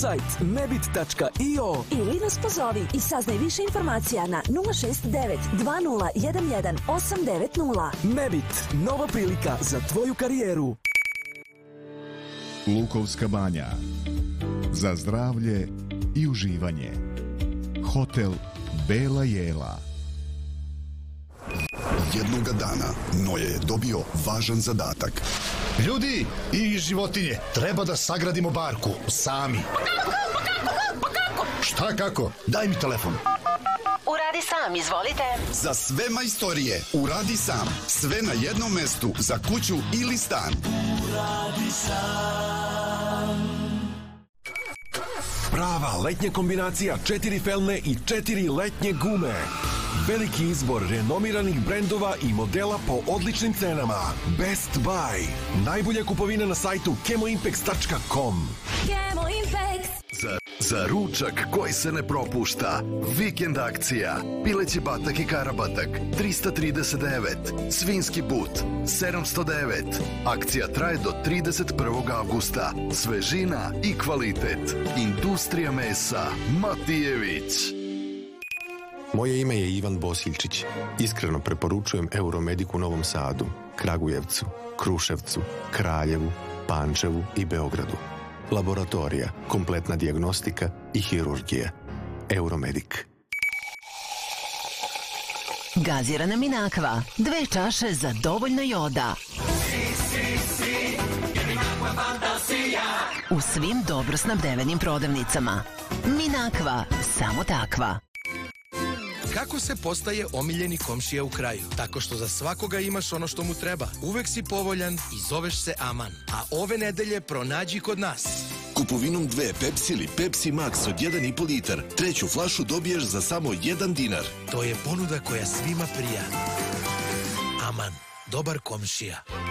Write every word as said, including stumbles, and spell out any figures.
sajt mebit tačka i o ili nas pozovi i saznaj više informacija na nula šest devet dva nula jedan jedan osam devet nula. Mebit, nova prilika za tvoju karijeru. Lukovska banja. Za zdravlje i uživanje. Hotel Bela Jela. Jednoga dana Noje je dobio važan zadatak. Ljudi i životinje, treba da sagradimo barku sami. Pa kako? Pa kako? Pa kako? Šta kako? Daj mi telefon. Uradi sam, izvolite. Za sve majstorije, uradi sam. Sve na jednom mestu, za kuću ili stan. Uradi sam. Prava letnja kombinacija četiri felne i četiri letnje gume. Veliki izbor renomiranih brendova i modela po odličnim cenama. Best Buy. Najbolja kupovina na sajtu kemoimpex tačka com. Kemoimpex. Za, za ručak koji se ne propušta. Vikend akcija. Pileći batak i karabatak trista trideset devet. Svinski but sedamsto devet. Akcija traje do trideset prvog avgusta. Svežina i kvalitet. Industrija mesa. Matijević. Moje ime je Ivan Bosiljčić. Iskreno preporučujem Euromedic u Novom Sadu, Kragujevcu, Kruševcu, Kraljevu, Pančevu i Beogradu. Laboratorija, kompletna dijagnostika i hirurgija. Euromedic. Gazirana Minakva. Dve čaše za dovoljno joda. U svim dobro snabdevenim prodavnicama. Minakva. Samo takva. Kako se postaje omiljeni komšija u kraju? Tako što za svakoga imaš ono što mu treba. Uvek si povoljan i zoveš se Aman. A ove nedelje pronađi kod nas. Kupovinom dve Pepsi ili Pepsi Max od jedan i po litar. Treću flašu dobiješ za samo jedan dinar. To je ponuda koja svima prija. Aman, dobar komšija.